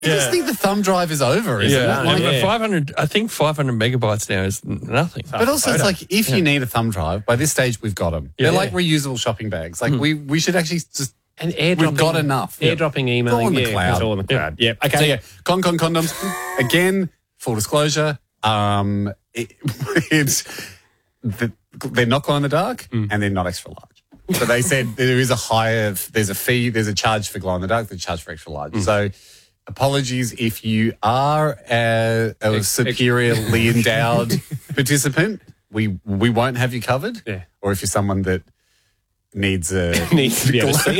I just think the thumb drive is over, isn't it? Like, 500. I think 500 megabytes now is nothing. but also, it's like if you need a thumb drive, by this stage we've got them. They're like reusable shopping bags. Like we should actually just. And airdropping, we've got enough. Airdropping, emailing, it's all in the cloud. It's all in the cloud. Yep. Okay. So condoms. Again, full disclosure. They're not glow in the dark and they're not extra large. So they said there's a fee, there's a charge for glow in the dark, there's a charge for extra large. So apologies if you are a superiorly endowed participant. We won't have you covered. Yeah. Or if you're someone that needs a beacon,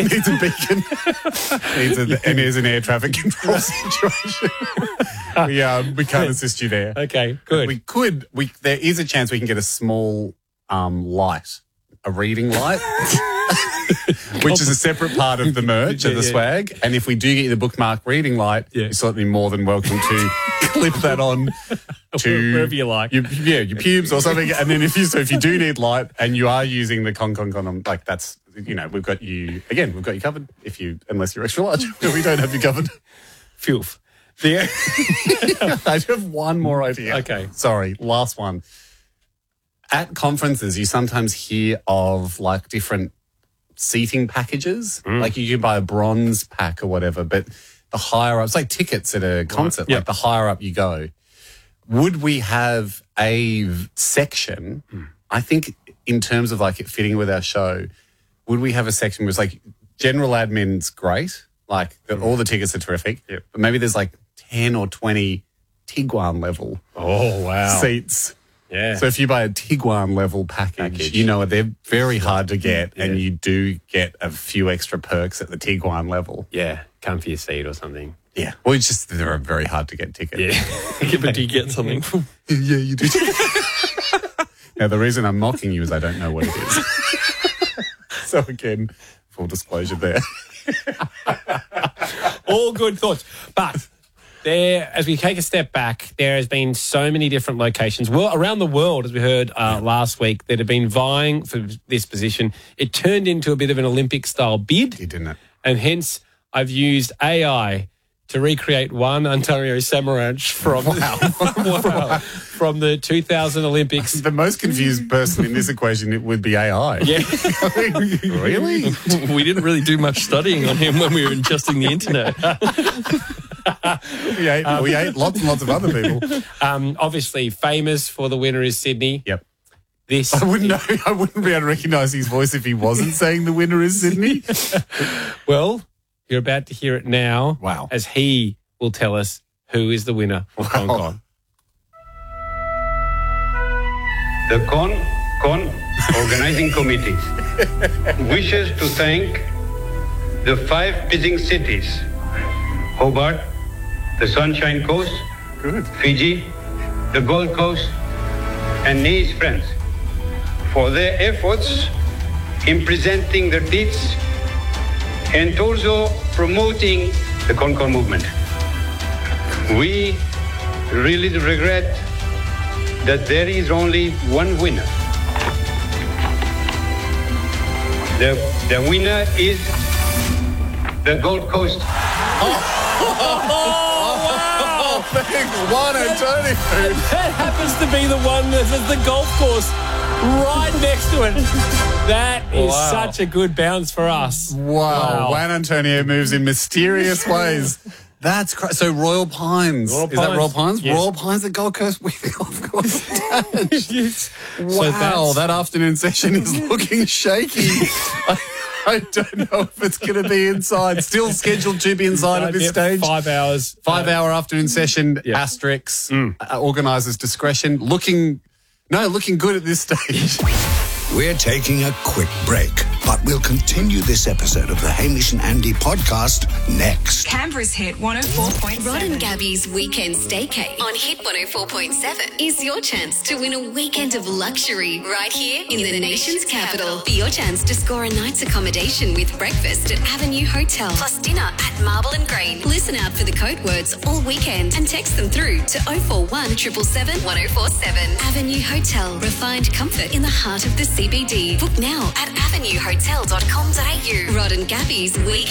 and there's an air traffic control situation. We can't assist you there. Okay, good. There is a chance we can get a small light, a reading light, which is a separate part of the merch of the swag. And if we do get you the bookmark reading light, you're certainly more than welcome to clip that on to wherever you like. Your pubes or something. And then if you do need light and you are using the condom, like that's, we've got you covered unless you're extra large. We don't have you covered. Phew. I have one more idea. Okay. Sorry, last one. At conferences, you sometimes hear of like different seating packages. Like you can buy a bronze pack or whatever, but the higher up, it's like tickets at a concert, like the higher up you go. Would we have a section, I think in terms of like it fitting with our show, would we have a section where it's like general admin's great, like all the tickets are terrific, but maybe there's like 10 or 20 Tiguan level seats. Yeah. So if you buy a Tiguan level package, they're very hard to get and you do get a few extra perks at the Tiguan level. Yeah, comfy seat or something. Yeah. Well, it's just they're a very hard to get ticket. Yeah. But do you get something? Yeah, you do. Now, the reason I'm mocking you is I don't know what it is. So again, full disclosure there. All good thoughts. But as we take a step back, there has been so many different locations around the world, as we heard last week, that have been vying for this position. It turned into a bit of an Olympic-style bid. It didn't it? And hence, I've used AI to recreate one Antonio Samaranch from the 2000 Olympics. The most confused person in this equation it would be AI. Yeah. Really? We didn't really do much studying on him when we were ingesting the internet. We ate lots and lots of other people. Obviously, famous for the winner is Sydney. Yep. I wouldn't be able to recognise his voice if he wasn't saying the winner is Sydney. Well, you're about to hear it now. Wow. As he will tell us who is the winner of Con Con. The Con Organizing Committee wishes to thank the 5 bidding cities: Hobart, the Sunshine Coast, Fiji, the Gold Coast, and Nice, France, for their efforts in presenting their deeds and also promoting the Con movement. We really regret that there is only one winner. The winner is the Gold Coast. One Antonio. That happens to be the one that has the golf course right next to it. That is such a good bounce for us. Wow. Juan Antonio moves in mysterious ways. That's crazy. So Royal Pines. Is that Royal Pines? Yes. Royal Pines at Gold Coast with the golf course attached. Yes. Wow, that afternoon session is looking shaky. I don't know if it's going to be inside. Still scheduled to be inside at this stage. 5 hours. 5 hour afternoon session, asterisks, organisers' discretion. Looking good at this stage. We're taking a quick break, but we'll continue this episode of the Hamish and Andy podcast next. Canberra's Hit 104.7. Rod and Gabby's Weekend Staycay on Hit 104.7 is your chance to win a weekend of luxury right here in the nation's capital. For your chance to score a night's accommodation with breakfast at Avenue Hotel plus dinner at Marble and Green. Listen out for the code words all weekend and text them through to 041 777 1047. Avenue Hotel. Refined comfort in the heart of the CBD. Book now at avenuehotel.com.au. Rod and Gabby's Weekend